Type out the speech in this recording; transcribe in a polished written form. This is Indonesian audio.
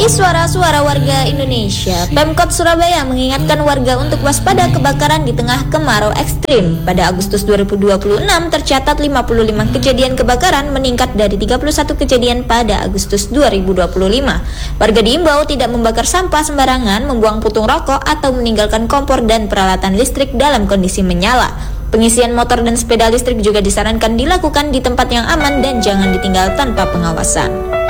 Di suara-suara warga Indonesia, Pemkot Surabaya mengingatkan warga untuk waspada kebakaran di tengah kemarau ekstrim. Pada Agustus 2026 tercatat 55 kejadian kebakaran, meningkat dari 31 kejadian pada Agustus 2025. Warga diimbau tidak membakar sampah sembarangan, membuang puntung rokok, atau meninggalkan kompor dan peralatan listrik dalam kondisi menyala. Pengisian motor dan sepeda listrik juga disarankan dilakukan di tempat yang aman dan jangan ditinggal tanpa pengawasan.